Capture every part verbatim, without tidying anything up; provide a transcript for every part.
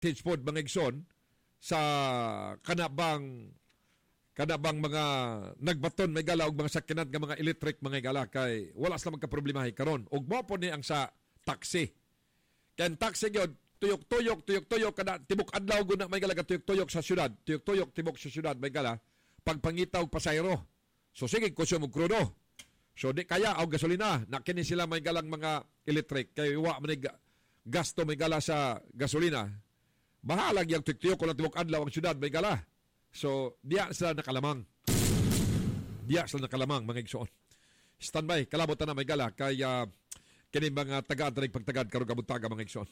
Titchpod mga igsoon sa kanabang kanabang mga nagbaton may gala og mga sakyanan nga mga electric mga gala kay wala sila magka-problemahi karon. Ug mo po ni ang sa taxi. Kay ang taxi gyud tuyok-tuyok tuyok-tuyok kada tibok adlaw guna may gala ka tuyok-tuyok sa syudad. Tuyok-tuyok tibok sa syudad may gala pagpangitaw pasayro. So sige konsumo og krudo. So di kaya og gasolina na kini sila may galang mga electric kay wa man gasto may gala sa gasolina. Bahala gyud tuyok-tuyok kung tibok adlaw ang syudad may gala. So, diya sila nakalamang. Diya sila nakalamang, mga igsoon. Standby, kalabot na may gala, kaya kini mga tagad na pagtagad karong kabuntaga, mga igsoon.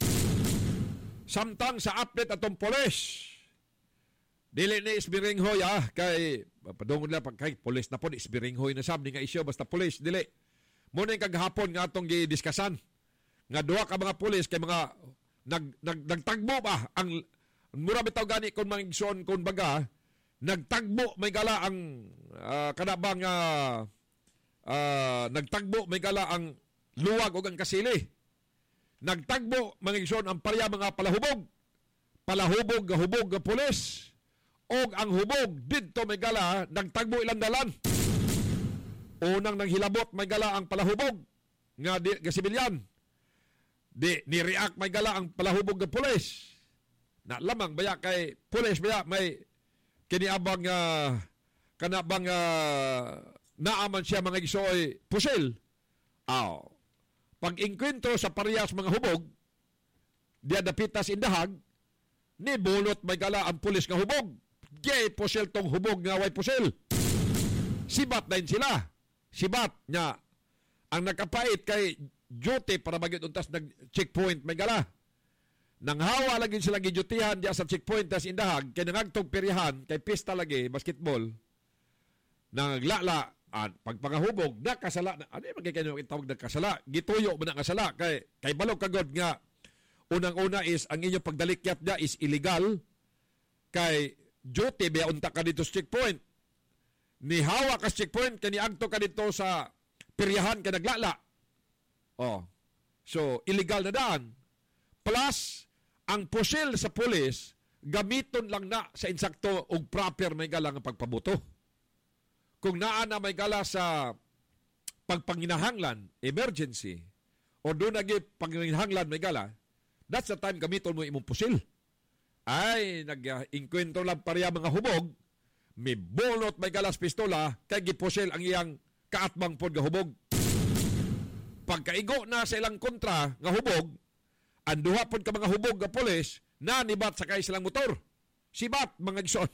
Samtang sa update atong polis, dili ni isbiringhoy, ah, kay, padungod lang, kay polis na po, isbiringhoy na sabni nga isyo, basta polis, dili. Muna yung kaghapon nga atong gidiskasan, nga duwa ka mga polis, kay mga, nag, nag, nagtagbo ba, ang, mura bitaw gani kung mga igsoon, kung baga, nagtagbo may gala ang uh, kanabang uh, uh, nagtagbo may gala ang luwag o ang kasili. Nagtagbo mga igsoon ang parya mga palahubog. Palahubog nga hubog nga pulis. O ang hubog didto may gala nagtagbo ilang dalan. Unang nanghilabot may gala ang palahubog nga di nga sibilyan. Di ni-react may gala ang palahubog nga pulis. Na lamang baya kay pulis baya may kiniabang uh, kanabang uh, naaman siya mga igsoy pusil. Aw. Pag-inkwentro sa parehas mga hubog, diya dapitas indahag, ni bulot may gala ang pulis nga hubog. Gay pusil tong hubog nga way pusil. Sibat na sila. Sibat niya. Ang nakapait kay duty para magyud untas nag-checkpoint may gala. Nang hawa lagi sila gidutihan diya sa checkpoint tas indahag kay nangagtog perihan kay pista lagi basketball nanglala at pagpangahubog na kasala na ano man kay kanyo tawag na kasala gituyo man ang kasala kay kay balog kagod nga unang-una is ang inyong pagdalikyat dia is illegal kay duty ba unta ka dito sa checkpoint ni hawa ka sa checkpoint kay niagto ka dito sa perihan kay naglala oh so illegal na daan plus ang pusil sa pulis, gamiton lang na sa insakto og proper may gala nga pagpabuto. Kung naa na may gala sa pagpanginahanglan, emergency, o doon nagi panginahanglan may gala, that's the time gamiton mo imong pusil. Ay, nag-inkwentro lang pareha mga hubog, may bolot may galas pistola, kay gipusil ang iyang kaatbang pod nga hubog. Pagkaigo na sa ilang kontra nga hubog, ang duha pod ka mga hubog nga pulis na nibat sakay silang motor. Sibat mga igsoon.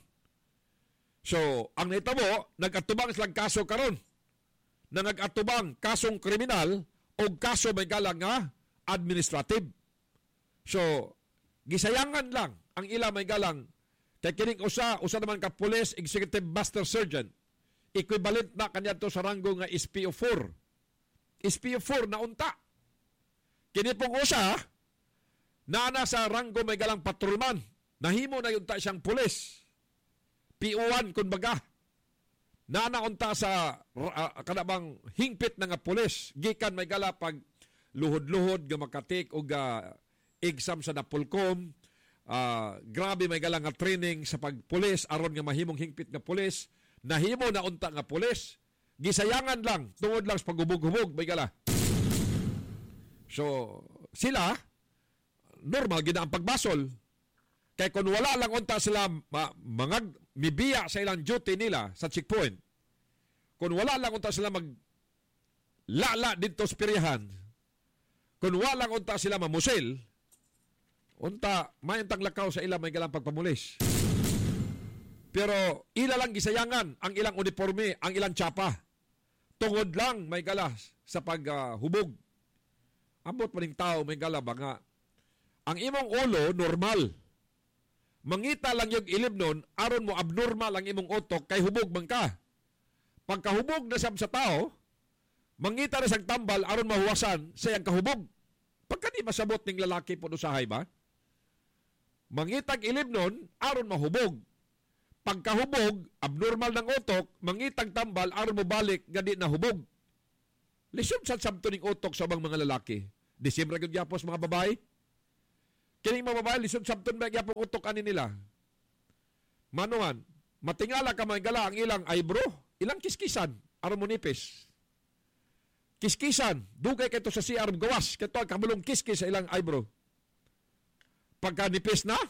So, ang nitabo, nag-atubang silang kaso karon. Na nag-atubang kasong kriminal o kaso may galang nga administrative. So, gisayangan lang ang ila may galang kay kining usa, usa naman ka police executive master sergeant. Equivalent na kanya to sa ranggo nga S P O four. S P O four na unta. Kini pong usa, naana sa ranggo may galang patrolman. Nahimo na yun ta siyang pulis. P O one kun baga. Naana unta sa uh, kanabang hingpit na nga pulis. Gikan may gala pag luhod-luhod nga makatik o uh, exam sa Napolcom. Uh, grabe may gala nga training sa pagpulis aron nga mahimong hingpit nga pulis. Nahimo na unta nga pulis. Gisayangan lang. Tungod lang sa paghubog-hubog may gala. So, sila normal gina ang pagbasol. Kay kung wala lang unta sila ma, mga mibiya sa ilang duty nila sa checkpoint. Kung wala lang unta sila mag lala dito sa pirihan. Kung wala lang unta sila mamusil, unta may untang lakaw sa ilang may galang pagpamulis. Pero ila lang gisayangan ang ilang uniforme, ang ilang tsapa. Tungod lang may galas sa paghubog. Uh, Ambot pa ning tao may gala ba nga ang imong ulo, normal. Mangita lang yung ilib nun, aron mo abnormal ang imong utok, kay hubog man ka. Pagkahubog na siyam sa tao, mangita na siyang tambal, aron mahuwasan sa iyang kahubog. Pagka di masabot ng lalaki po usahay ba? Mangitag ilib nun, aron mahubog. Pagkahubog, abnormal ng utok, mangitag tambal, aron mo balik, gadi na hubog. Lisod sa sabto ning utok sa mga lalaki. Disimra yung gyapos mga babae. Kining mga babae, lisod sabton ba gyapon utok ani nila. Manuan, matingala ka mga gala ang ilang eyebrow, ilang kiskisan, aron mo nipis. Kiskisan, dugay kay to sa C R gawas, kay to kabulong kiskis sa ilang eyebrow. Pagka nipis na,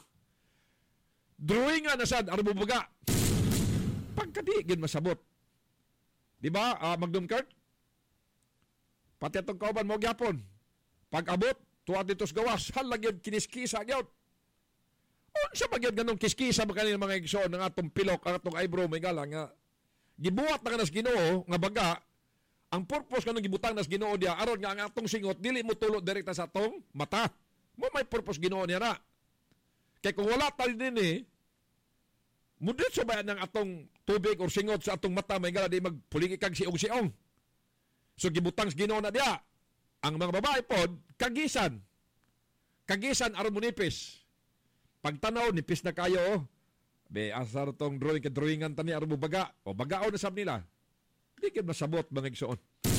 drawing nga na sad, aron mo baga. Pagkadi, gin masabot. Di ba, uh, Magnum Kurt? Pati itong kauban mo gyapon. Pag-abot, tuwa dito sa gawas, halag yun, kiniskisa yun. Unsa ba yun ganong kiskisa ba kanina mga igsoon ng atong pilok, ang atong eyebrow, may gala nga. Gibuhat na ka nas Ginoo, nga baga, ang purpose kanong gibutang nas Ginoo diya, aron nga ang atong singot, dili mo tulo direkta sa atong mata. Mo may purpose Ginoo niya na. Kaya kung wala tayo din eh, mudit sa bayan ng atong tubig o singot sa atong mata, may gala di magpuligi kag siong-siong. So gibutang sa Ginoo na diya. Ang mga babae pod, kagisan. Kagisan aron mo nipis. Pagtanaw, nipis na kayo, oh. Be, asar tong drawing, ka-drawingan tani, aron mo baga. O bagao na sab nila. Di ka masabot, mga igsoon.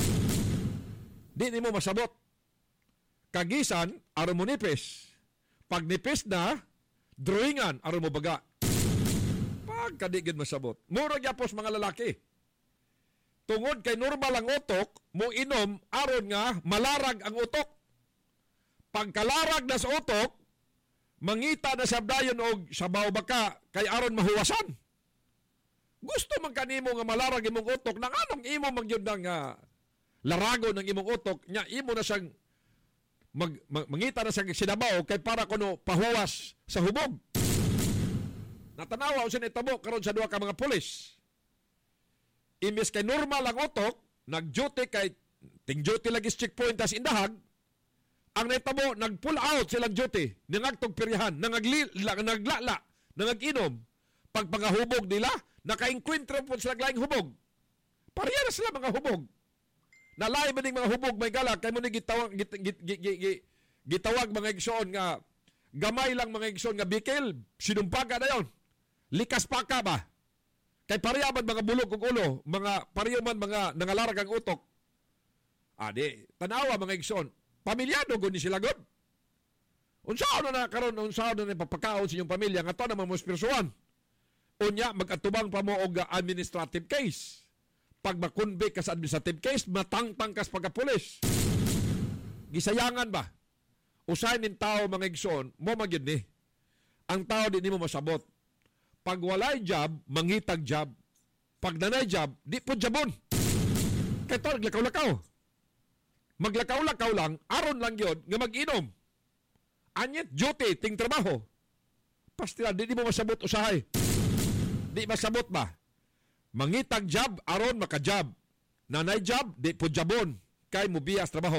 Di ni mo masabot. Kagisan, aron mo nipis. Pag nipis na, drawingan, aron mo baga. Pagkadigid masabot. Mura gyapos mga lalaki. Tungod kay normal ang utok, mo inom, aron nga, malarag ang utok. Pagkalarag na sa utok, mangita na sabdayon og sabaw baka kay aron mahuwasan. Gusto man kanimo nga malarag imong utok nang anong imo magyud nang uh, larago ng imong utok nya imo na siyang mag, mag, mangita na siyang sinabaw kay para kuno pahuwas sa hubog. Natanawa usa ni tabo karon sa duha ka mga pulis. Imbes kay normal ang utok, nag-duty kay ting-duty lagi sa checkpoint as indahag. Ang naitabo, nag-pull out silang duty, nangagtog piryahan, nangaglala, naglala, nangag-inom. Pagpangahubog nila, naka-inkwentro po silang laing hubog. Pareha na sila mga hubog. Nalay ba ning mga hubog, may gala, kay mo ni gitawag, git, git, git, git, git, gitawag mga igsoon nga, gamay lang mga igsoon nga bikil, sinumpaga na yon. Likas pa ka ba? Kay pareha man mga bulog ug ulo, mga pareha man mga nangalarag ang utok. Adi, tanawa mga igsoon, pamilyado gud ni sila gud. Unsaon na karon unsaon na papakaon sa inyong pamilya nga to na mamuspirsuan. Unya magatubang pa mo og administrative case. Pag makonvict ka sa administrative case, matangtang kas pagka-pulis. Gisayangan ba? Usahay nin tao mga igsoon, mo magyud ni. Ang tao di nimo masabot. Pag walay job, mangitag job. Pag nanay job, di po jabon. Kaya to, naglakaw-lakaw. Maglakaw-lakaw lang, aron lang yun, nga mag-inom. Anyet, duty, ting trabaho. Pastila, di, di mo masabot usahay. Di masabot ba? Mangitag job, aron maka-job. Nanay job, di po jabon. Kay mo biyas trabaho.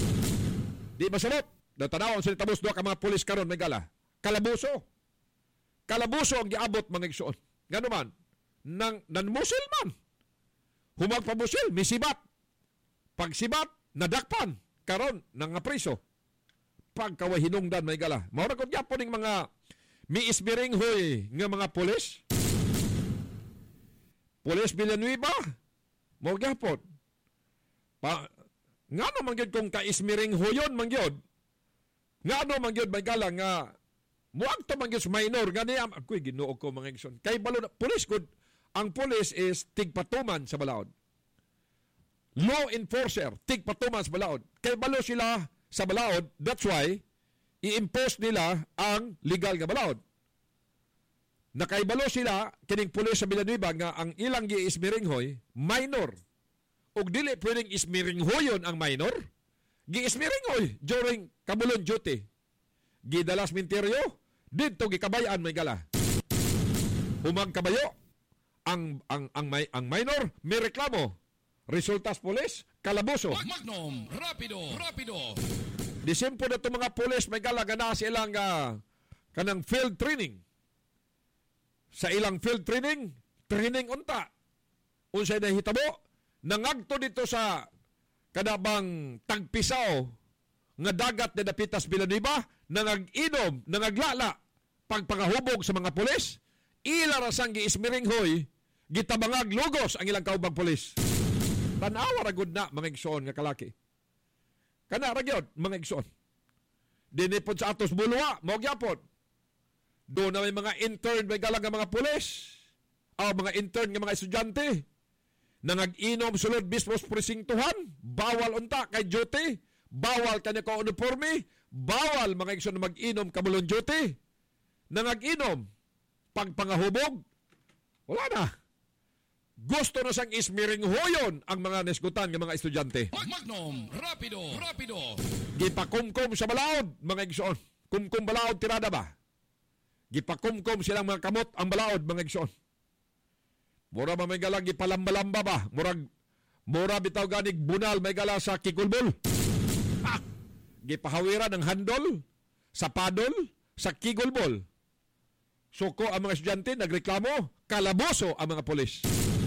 Di masabot. Natanawang sa nitabos doon ka mga pulis karon may gala. Kalabuso. Kalabuso ang giabot mga igsoon. Ngano man, nang nanmusil man. Humag pamusil, misibat. Pag sibat, nadakpan. Karon, nang apriso. Pagkaway hinungdan may gala. Maura ko gyapon ning mga miisbiring hoy nga mga pulis. Pulis Villanueva. Maura gyapon. Pa, nga no mangyod kung kaismiring hoyon mangyod. Nga no mangyod may gala nga muag to mangyod sa minor. Nga niya, ako'y ginuog ko mga igsoon. Kay balo na, pulis good. Ang pulis is tigpatuman sa balaod. Law enforcer, tigpatuman sa balaod. Kay balo sila sa balaod, that's why, i-impose nila ang legal nga balaod. Nakaibalo sila, kining pulis sa Villanueva, nga ang ilang gi-ismiringhoy, minor. Og dili pwedeng ismiringhoyon ang minor, gi-ismiringhoy during kabulon duty. Gidalas minteryo, dito gikabayaan may gala. Humang kabayo, ang ang ang, may, ang minor may reklamo. Resultas pulis, kalabuso. Magnum, rapido, rapido. Disimpo na itong mga pulis, may galagana sa ilang uh, kanang field training. Sa ilang field training, training unta. Unsay na hitabo, nangagto dito sa kanabang tagpisaw nga dagat na dapitas Villanueva, nangag-inom, nangaglala, pagpangahubog sa mga pulis, ilarasang giismiringhoy, gitabangag lugos ang ilang kaubang pulis. Tanawa ragod na mga igsoon nga kalaki. Kana ragyod mga igsoon. dinipod sa atos bulwa, mo gyapon. Doon na may mga intern, may galang nga mga pulis, o mga intern nga mga estudyante, na nag-inom sulod mismos presintuhan, bawal unta kay duty, bawal kanya ka uniforme, bawal mga igsoon na mag-inom kamulong duty, na nag-inom, pagpangahubog, wala na. Gusto na sang ismiring hoyon ang mga nesgutan ng mga estudyante. Magnum, rapido, rapido. Gipakumkum sa balaod, mga igsoon. Kumkum balaod, tirada ba? Gipakumkum silang mga kamot ang balaod, mga igsoon. Mura ba may galang gipalamba-lamba ba? Murag, mura bitaw ganig bunal may gala sa kikulbol. Ha! Gipahawiran ng handol, sa padol, sa kigulbol. Suko ang mga estudyante, nagreklamo, kalaboso ang mga polis.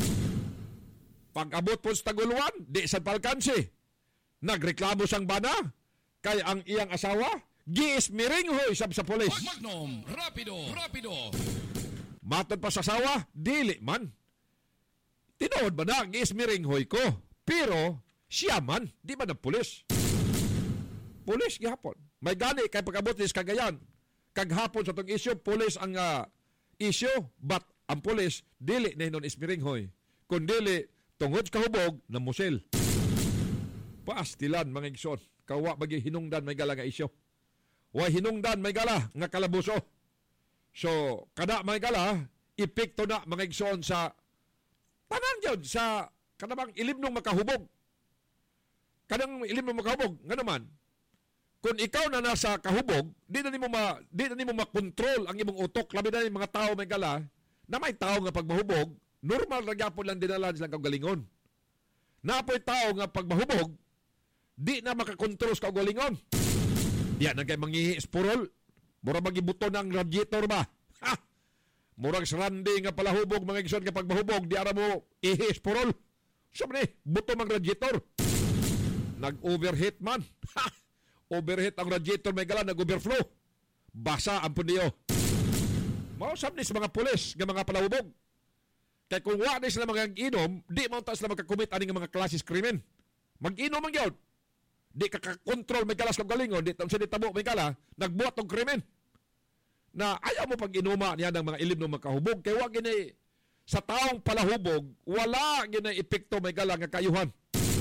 Pag-abot po sa Taguluan, di sa palkansi. Nagreklamo sang bana, kay ang iyang asawa, giismiring hoy sab sa polis. Magnum, rapido, rapido. Matod pa sa asawa, dili man. Tinood ba na, giismiring hoy ko. Pero, siya man, di man ang polis. Polis gihapon. May gani kay pag-abot ni Cagayan. Kaghapon sa itong isyo, polis ang uh, isyo, but ang polis, dili na hinon ismiring hoy. Kung dili, tungod kahubog na musil. Paastilan mga igsoon. Kawa bagi hinungdan may gala nga isyo. Wa hinungdan may gala nga kalabuso. So, kada may gala, ipikto na mga igsoon sa tanan yun, sa kanabang ilimnong makahubog. Kanang ilimnong makahubog, nga naman, kung ikaw na nasa kahubog, di na nimo ma, di na nimo makontrol ang imong utok, labi na yung mga tao may gala, na may tao nga pagmahubog, normal na gyapon lang dinala silang kagalingon. Napoy tao nga pag mahubog, di na makakontrol sa kagalingon. Yan ang kay mangihi espurol. Mura magibuto ng radiator ba? Ha! Murag sarandi nga palahubog mga igsoon nga pag mahubog, di ara mo ihi espurol. Sabi ni, buto mang radiator. Nag-overheat man. Ha! Overheat ang radiator may gala, nag-overflow. Basa ang pundiyo. Mausap ni sa mga pulis nga mga palahubog. Kaya kung wala sila mga inom, di mo ta sila magkakumit aning mga klasis krimen. Mag-inom ang yun. Di kakakontrol may galas kong galingon, di sa ditabo may gala, nagbuhat ng krimen. Na ayaw mo pag-inuma niya ng mga ilim ng makahubog. Kaya wag gini, sa taong palahubog, wala gini epekto may gala nga kayuhan.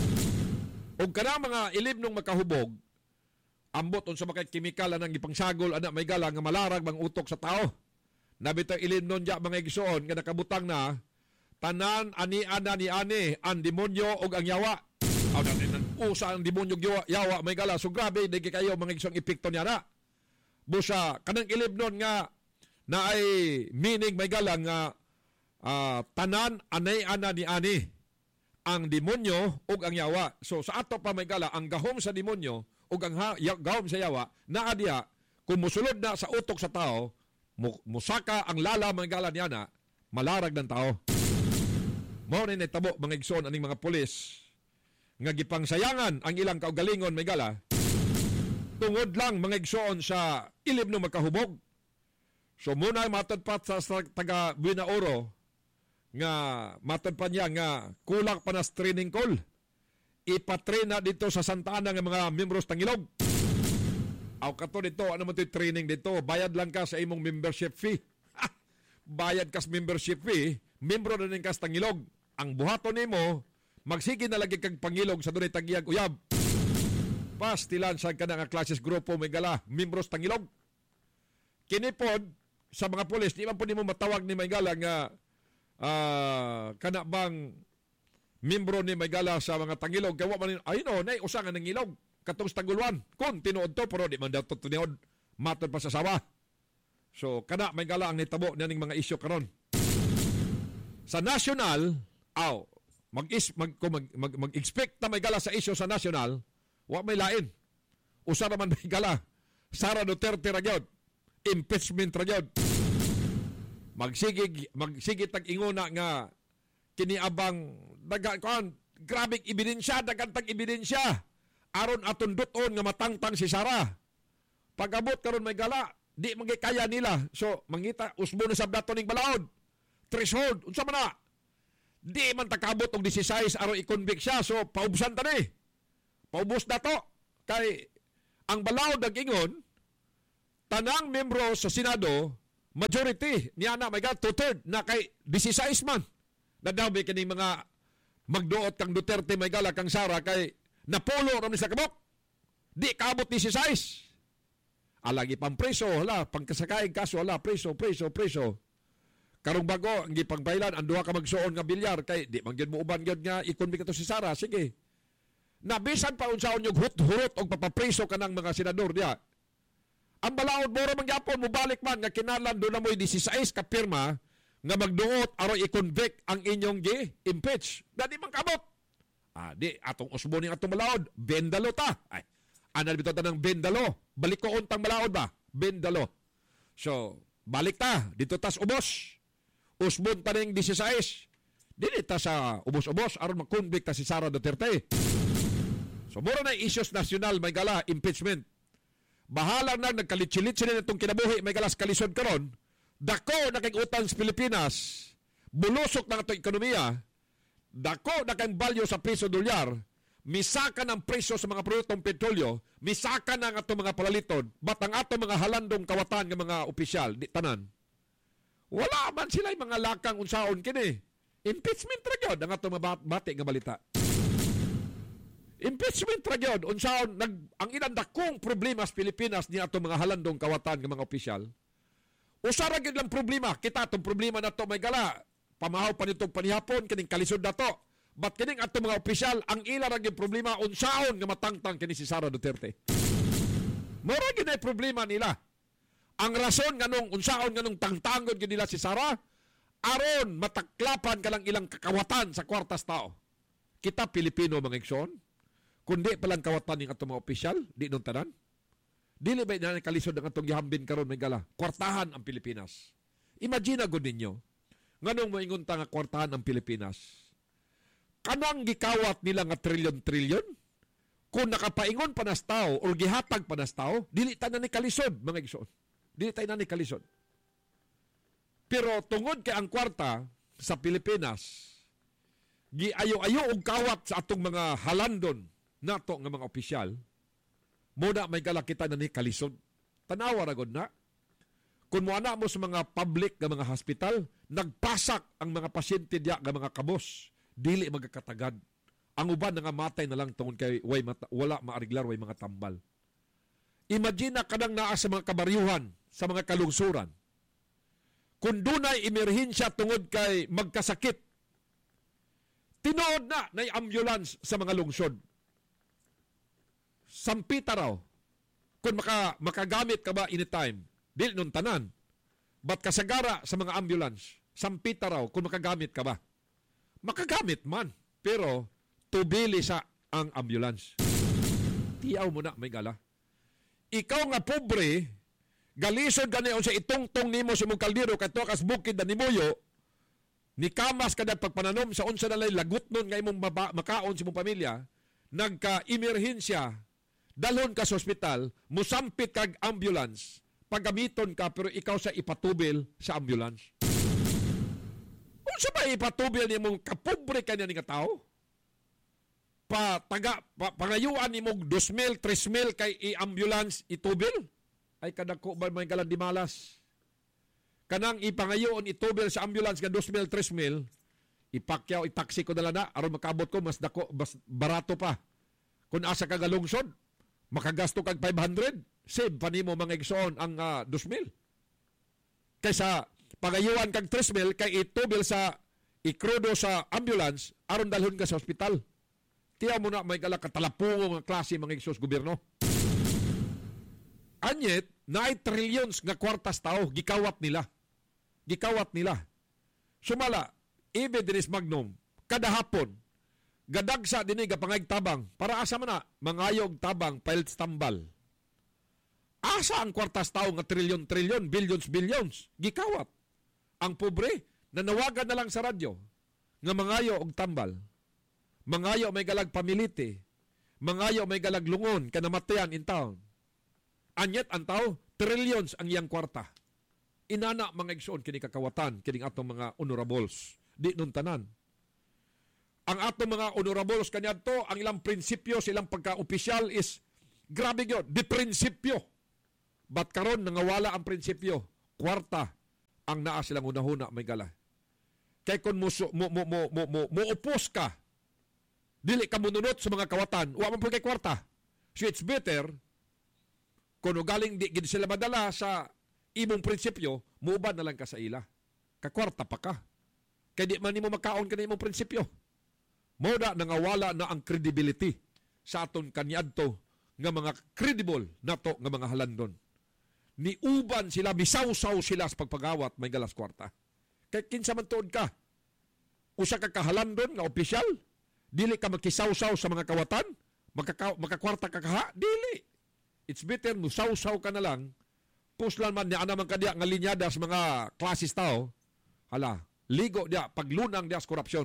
O kana mga ilim ng makahubog, ambot on sa mga kimikal anang ipangsagol, anak may gala nga malarag mang utok sa tao. Nabitang ilim nun dya mga igsoon, nga nakabutang na, tanan ani-ana ni ani ang demonyo o ang yawa. Aw natin ang usa ang demonyo yawa, yawa may gala. So grabe, di kayo mga isang epekto niya na. Busa, kanang ilib nun nga na ay meaning may gala nga uh, tanan anay-ana ni ani ang demonyo o ang yawa. So sa ato pa may gala, ang gahom sa demonyo o ang ha, gahom sa yawa, na adya, kung musulod na sa utok sa tao, musaka ang lala may gala niya na, malarag ng tao. Mao ni natabo mga igsoon aning mga pulis nga gipangsayangan ang ilang kaugalingon may gala tungod lang mga igsoon sa ilib no makahubog. So muna matadpat sa taga Buena Oro nga matadpat niya nga kulak pa na training call. Ipatrain na dito sa Santa Ana nga mga membros tangilog. Aw kato dito, ano man 'to training dito, bayad lang ka sa imong membership fee. Bayad ka sa membership fee, membro na rin ka sa tangilog. Ang buhaton nimo, magsige na lagi kag pangilog sa dunay tagiyag uyab. Pastilan sa kanang classes grupo may gala, membros tangilog. Kini pod sa mga pulis, di man po nimo matawag ni may gala nga uh, kana bang membro ni may gala sa mga tangilog. Kaya man ay no, nay usa nga nangilog katong sa Taguluan. Kun tinuod to pero di man daw to tinuod, matod pa sa sawa. So kana may gala ang nitabo ning mga isyu karon. Sa national, aw, mag-is mag mag, mag, mag-expect na may gala sa isyu sa national, wa may lain. Usa naman may gala. Sara Duterte ra gyud. Impeachment ra gyud. Magsigig magsigit tag inguna nga kiniabang daga kon grabing ebidensya, dagan tag ebidensya aron aton duton nga matangtang si Sara. Pag-abot karon may gala, di magikaya nila. So mangita usbo na sa dato ning balaod. Threshold unsa man na? Di man takabot og sixteen aron i-convict siya. So paubsan ta ni. Paubos na to. Kay ang balaod nag-ingon tanang membro sa Senado, majority, niya na, may God, two-third, na kay sixteen man. Nadabi kining mga magduot kang Duterte, may gala kang Sara, kay napulo ram ni sa kabok. Di kaabot ni sixteen. Alagi pang preso, hala, pangkasakay, kaso, hala, preso, preso, preso. Karong bago, ang gipagbaylan, ang duha ka magsuon nga bilyar, kay di man gyud mo uban gyud nga ikon mi kato si Sara, sige. Nabisan pa unsaon yung hurot-hurot o papapreso ka ng mga senador diya. Ang balaod mo ramang yapon, mubalik man, nga kinalan doon na mo'y sixteen ka pirma, nga magduot, aroy i-convict ang inyong gi-impeach. Dadi man kabot. Ah, di, atong usbo ni atong balaod, bendalo ta. Ay, anal bito ta ng bendalo. Balik ko untang balaod ba? Bendalo. So, balik ta, dito tas ubos. Usbon ta ng sixteen. Dili ta sa ubos-ubos, aron mag-convict ta si Sara Duterte. So, mura na issues nasyonal, may gala, impeachment. Bahala na nagkalitsilitsin na itong kinabuhi, may galas kalisod karon. Dako na kay utang sa Pilipinas, bulusok na itong ekonomiya, dako na kay value sa piso dolyar, misaka ng presyo sa mga produktong petrolyo, misaka na ang itong mga palaliton, bat ang atong mga halandong kawatan ng mga opisyal, di tanan. Wala man sila mga lakang unsaon kini. Impeachment ra gyud ang atong mga bati nga balita. Impeachment ra gyud unsaon nag ang ilang dakong problema sa Pilipinas ni atong mga halandong kawatan nga mga opisyal. Usa ra gyud lang problema, kita atong problema nato may gala. Pamahaw pa nitong panihapon kining kalisod nato. But kining atong mga opisyal ang ila ra gyud problema unsaon nga matangtang kini si Sara Duterte. Mura gyud ay problema nila. Ang rason nganong unsaon nganong tangtangon gyud nila si Sara aron mataklapan kalang ilang kakawatan sa kwartas tao. Kita Pilipino mga igsoon, kundi palang kawatan ng atong mga opisyal, di nung tanan. Dili ba na kalisod ang atong gihambin karon may gala? Kwartahan ang Pilipinas. Imagine gud ninyo, nganong moingon ta nga kwartahan ang Pilipinas. Kanang gikawat nila nga trilyon-trilyon, kung nakapaingon pa nas tao o gihatag pa nas tao, dili ta na ni kalisod mga igsoon. Dili tayo na ni kalisod. Pero tungod kay ang kwarta sa Pilipinas, giayo-ayo og kawat sa atong mga halandon nato nga mga opisyal, muna may gala kita na ni kalisod. Tanawa ra gud na. Kung mo ana mo sa mga public nga mga hospital, nagpasak ang mga pasyente diya nga mga kabos, dili magkatagad. Ang uban nga matay na lang tungod kay way mata, wala maariglar way mga tambal. Imagine na kadang naa sa mga kabaryuhan, sa mga kalungsuran. Kung dunay emerhensya tungod kay magkasakit, tinuod na na ambulance sa mga lungsod. Sampita raw. Kung maka, makagamit ka ba anytime, dili nun tanan. Ba't kasagara sa mga ambulance? Sampita raw kung makagamit ka ba. Makagamit man, pero tubili sa ang ambulance. Tiyaw mo na, may gala. Ikaw nga pobre, galisod ganiyon sa itungtong nimo sa mong kaldero kato kas bukid na nimuyo, ni kamas kada pagpananom sa unsa nalay lagot nun nga imong maba, makaon sa mong pamilya, nagka-emerhensya, dalhon ka sa ospital, musampit kag ambulance, paggamiton ka pero ikaw sa ipatubil sa ambulance. Unsa ba ipatubil nimong kapobre kanya ni nga tao? Pa taga pa, pangayuan nimong two mil, three mil kay i-ambulance itubil? Ay kadako ba may galang di malas? Kanang ipangayoon itubil sa ambulance nga two mil, three mil, ipakyaw, itaksi ko na na, aron makabot ko, mas dako, mas barato pa. Kung asa ka galungsod, makagasto kag five hundred, save pa nimo mga igsoon ang uh, two mil. Kaysa pangayuan kag three mil, kay itubil sa ikrudo sa ambulance, aron dalhon ka sa ospital. Tiyaw mo na may gala katalapungo nga klase mga igsoos gobyerno. Anyet, naay trillions nga kwartas tao, gikawat nila. Gikawat nila. Sumala, ibe dinis magnum, kada hapon, gadagsa dinig pangayag tabang, para asa man na, mangayog tabang, piles tambal. Asa ang kwartas tao nga trilyon-trilyon, billions-billions, gikawat. Ang pobre, nanawagan na lang sa radyo, nga mangayo og tambal. Mangayo may galag pamiliti, mangayo may galag lungon, kanamatayan in town. Anyet ang tao, trillions ang iyang kwarta. Inana mga igsoon kini kakawatan, kining atong mga honorables. Di nun tanan. Ang atong mga honorables kanyato, ang ilang prinsipyo, silang pagka-opisyal is, grabe yun, di prinsipyo. But karon nangawala ang prinsipyo. Kwarta ang naa silang hunahuna may gala. Kay kung mo mo mo mo mo, mo, mo upos ka, dili ka mununot sa mga kawatan, wa man po kay kwarta. So it's better kung galing di gid sila madala sa imong prinsipyo, muubad na lang ka sa ila. Kakwarta pa ka. Kay di man nimo makaon ka na imong prinsipyo. Mao na nangawala na ang credibility sa aton kaniadto nga mga credible nato nga mga halandon. Niuban sila, misaw-saw sila sa pagpagawat may galas kwarta. Kay kinsa man tuod ka, usa ka kahalandon nga opisyal, dili ka magkisaw-saw sa mga kawatan, makaka, makakwarta ka kaha, dili. It's better musaw-saw ka na lang, puslan man niya naman ka diya nga linyada sa mga klasis tao, hala, ligo diya, paglunang diya sa korupsyon.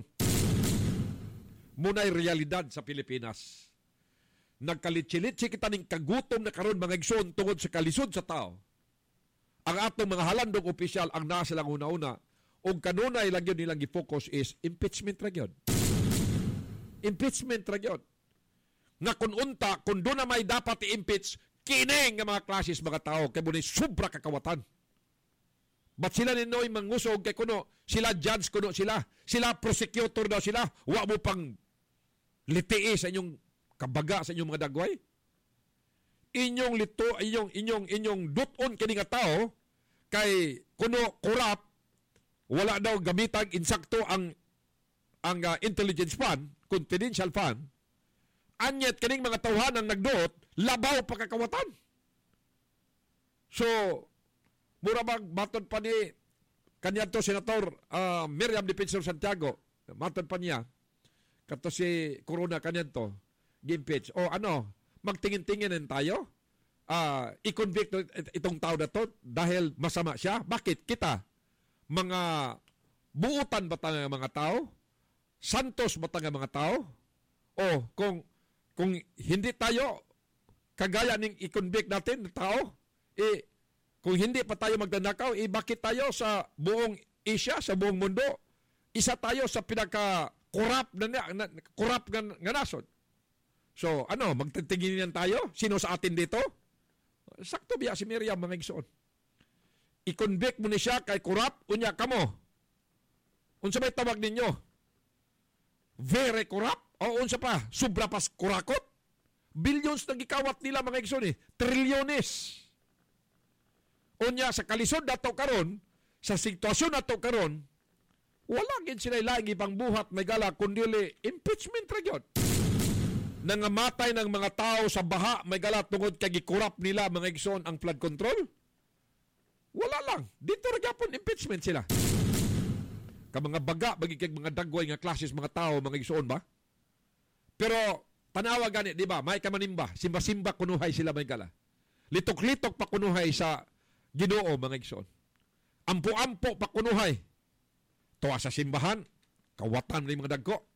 Muna'y realidad sa Pilipinas. Nagkalitsilitsi kita ning kagutom na karon mga igsoon tungod sa kalisod sa tao. Ang atong mga halandong opisyal ang nasa lang una-una, o kanunay lang yun nilang i-focus is impeachment ra gyud. Impeachment ra gyud. Nga kung unta, kung doon na may dapat i-impeach, kining nga mga klases mga tao, kay muna'y sobra kakawatan. Ba't sila ninoy mangusog kay kuno, sila judge kuno sila, sila prosecutor daw sila, wa mo pang litii sa inyong kabaga sa inyong mga dagway? Inyong lito, inyong, inyong, inyong duton kini nga tao, kay kuno korap, wala daw gamitag insakto ang ang uh, intelligence fund, confidential fund, anyat kining mga tawhanang nagduot, labaw pagkakawatan. So, mura bang matod pa ni kanyanto Senator uh, Miriam Defensor Santiago, matod pa niya, kato si Corona kanyanto, gimpitch. O ano, magtingin-tinginin tayo? Uh, i-convict itong tao na to dahil masama siya? Bakit kita? Mga buutan ba tayo mga tao? Santos ba tayo mga tao? O kung kung hindi tayo kagaya ning i-convict natin na tao, eh, kung hindi pa tayo magdanakaw, eh, bakit tayo sa buong Asia, sa buong mundo, isa tayo sa pinaka-corrupt na, na, corrupt nga, nga nasod. So, ano, magtitingin tayo? Sino sa atin dito? Sakto biya si Miriam, mga igsoon. I-convict mo ni siya kay corrupt, unya ka mo. Unsa may tawag ninyo? Very corrupt? O unsa pa? Sobra pas kurakot? Billions na gikawat nila mga igsoon eh. Trilyones. Unya sa kalisod nato karon, sa sitwasyon nato karon, wala gid sila lagi pang buhat may gala kundi impeachment ra gyud. Nangamatay ng mga tao sa baha may gala tungod kay gikurap nila mga igsoon ang flood control. Wala lang. Dito ra gyapon impeachment sila. Ka mga baga bagi kay mga dagway nga klases mga tao mga igsoon ba? Pero tanawa gani, di ba? May kamanimba, simba-simba kunuhay sila may gala. Litok-litok pa kunuhay sa Ginoo mga igsoon. Ampo-ampo pa kunuhay. Tuwa sa simbahan, kawatan ni mga dagko.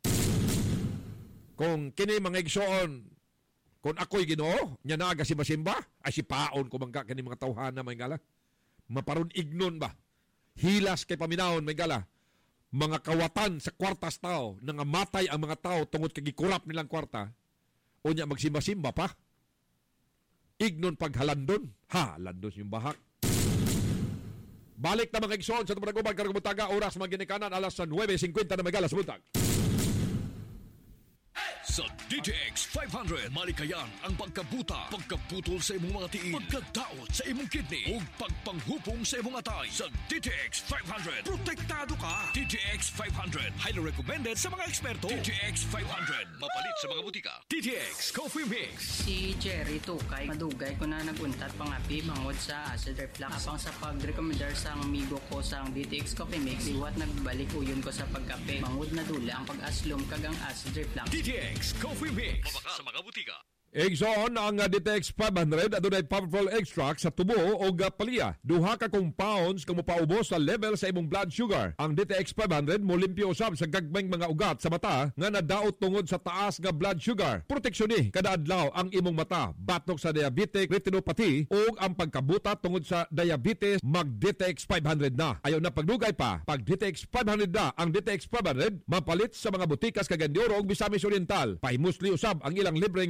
Kung kini mga igsoon, kung ako'y Ginoo, nya naaga simba-simba, ay si paon ko mangka kini mga tawhana may gala. Maparon ignon ba? Hilas kay paminahon may gala. Mga kawatan sa kwartas tao, nangamatay ang mga tao tungod kay gikurap nilang kwarta, o nya magsimba-simba pa. Ignon paghalandon. Ha, landon yung bahak. Balik na mga igsoon sa tumanaguban karagumutaga, oras mga ginikanan, alas nine fifty na magalas buntag. Sa D T X five hundred, malikayan ang pagkabuta, pagkaputol sa imong mga tiil, pagkadaot sa imong kidney, ug pagpanghupong sa imong atay. Sa D T X five hundred, protektado ka. D T X five hundred, highly recommended sa mga eksperto. D T X five hundred, mapalit sa mga butika. D T X Coffee Mix. Si Jerry Tukay, madugay ko na naguntat pangapi bangod sa acid reflux. Apang sa pag-recommendar sa amigo ko sa D T X Coffee Mix, iwat nagbalik uyon ko sa pagkape. Bangod na dula ang pag-aslom kagang acid reflux. D T X Coffee Mix. Mabaka sa mga butika. Igsoon ang D T X five hundred adunay powerful extract sa tubo o palya. Duha ka compounds kung mopaubos sa level sa imong blood sugar. Ang D T X five hundred mo limpyo usab sa gagmayng mga ugat sa mata nga nadaot tungod sa taas nga blood sugar. Proteksyon ni kada adlaw ang imong mata batok sa diabetic retinopathy o ang pagkabuta tungod sa diabetes. Mag D T X five hundred na. Ayaw na pagdugay pa. Pag D T X five hundred na ang D T X five hundred mapalit sa mga butikas kag Enduro ug Misamis Oriental. Pahimusli usab ang ilang libreng check-up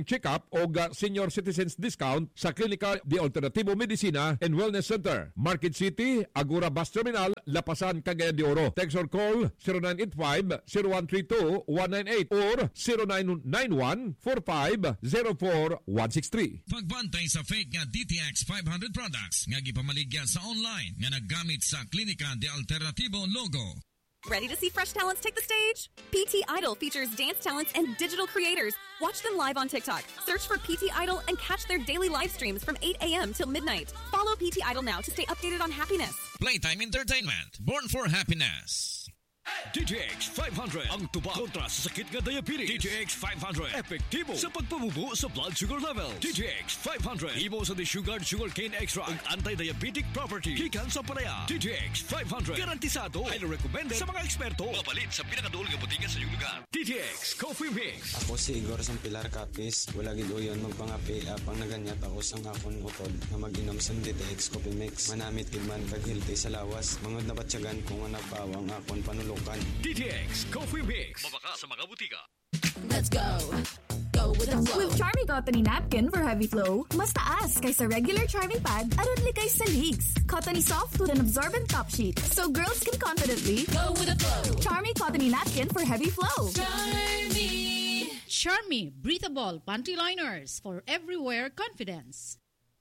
o uh, senior citizens discount sa Klinika de Alternativo Medicina and Wellness Center, Market City, Agora Bus Terminal, Lapasan, Cagayan de Oro. Text or call zero nine eight five, zero one three two, one nine eight or zero nine nine one, four five zero four, one six three. Pagbantay sa fake nga D T X five hundred products nga gipamaligya sa online nga naggamit sa Klinika de Alternativo logo. Ready to see fresh talents take the stage? P T Idol features dance talents and digital creators. Watch them live on TikTok. Search for P T Idol and catch their daily live streams from eight a.m. till midnight. Follow P T Idol now to stay updated on happiness. Playtime Entertainment, born for happiness. D T X five hundred ang tuba kontra sa sakit nga diabetes. D T X five hundred epektibo sa pagpabubo sa blood sugar level. D T X five hundred imo sa desugared sugarcane extra ug anti-diabetic property gikan sa palaya. D T X five hundred garantisado, highly recommended sa mga eksperto. Mapalit sa pinakadulong nga butingan sa iyong lugar. D T X Coffee Mix. Ako si Igor Sampilar Capis. Wala gid uyon magpangapi apang naganyat ako sang akon utod nga mag-inom sa D T X Coffee Mix. Manamit gid man kag hilti sa lawas. Mangod na batyagan kung nga nagpawang akon panulok. D T X Coffee Mix. Mabaka sa mga butika. Let's go. Go with the flow. With Charmy Cottony Napkin for heavy flow, mas taas kaysa regular Charmy pad aron likay sa leaks. Cottony soft with an absorbent top sheet, so girls can confidently Go with the flow. Charmy Cottony Napkin for heavy flow. Charmy. Charmy breathable panty liners for everywhere confidence.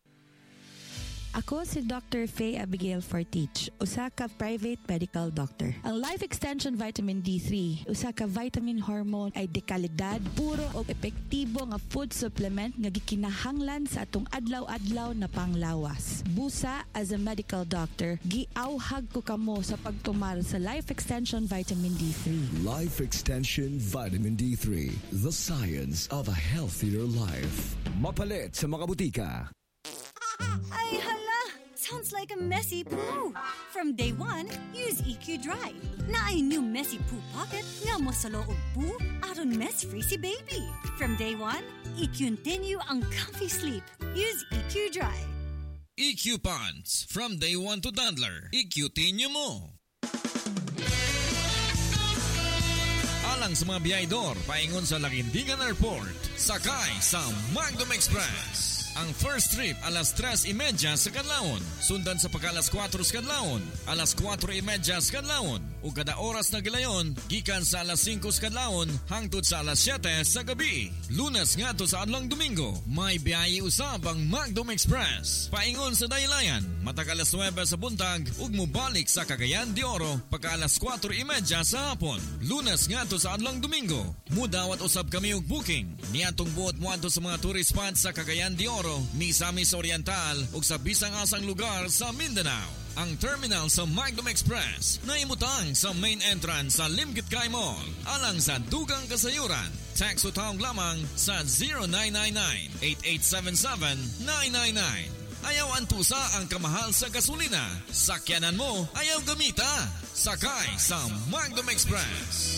Ako si Doctor Faye Abigail Fortich, usa ka private medical doctor. Ang Life Extension Vitamin D three, usa ka vitamin hormone ay dekalidad, puro o epektibo nga food supplement nga gikinahanglan sa atong adlaw-adlaw na panglawas. Busa, as a medical doctor, giawhag ko kamo sa pagtumar sa Life Extension Vitamin D three. Life Extension Vitamin D three, the science of a healthier life. Mapalit sa mga butika. Ay, hala! Sounds like a messy poo. From day one, use E Q Dry. Na ay new messy poo pocket nga mo sa loob poo aron mess-free si baby. From day one, E Q continue ang comfy sleep. Use E Q Dry. E Q Pants, from day one to toddler. E Q tinyo mo. Alang sa mga biyahedor, paingon sa Laguindingan Airport, sakay sa Magdom Express. Ang first trip alas tres y media sa kadlawon, sundan sa pagka-alas kwatro sa kadlawon, alas kwatro y media sa kadlawon, ug kada oras na gilayon gikan sa alas singko sa kadlawon hangtod sa alas siyete sa gabi. Lunes ngadto sa adlong Domingo, may biyahe usab ang Magdom Express. Paingon sa Daylayan, matag alas nuwebe sa buntag ug mobalik sa Cagayan de Oro pagka alas kwatro y media sa hapon. Lunes ngadto sa adlong Domingo, mudawat usab kami og booking niadtong buot moadto sa mga tourist spots sa Cagayan de Oro, Misamis Oriental ug sa bisang asang lugar sa Mindanao. Ang terminal sa Magdom Express na imutang sa main entrance sa Limkitkai Mall alang sa dugang kasayuran. Text o tawag lamang sa zero nine nine nine, eight eight seven seven, nine nine nine. Ayaw antusa ang kamahal sa gasolina. Sakyanan mo, ayaw gamita. Sakay sa Magdom Express.